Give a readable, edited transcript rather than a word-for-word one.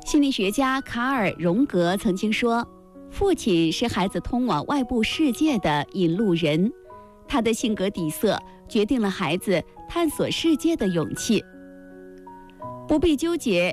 心理学家卡尔·荣格曾经说，父亲是孩子通往外部世界的引路人，他的性格底色决定了孩子探索世界的勇气。不必纠结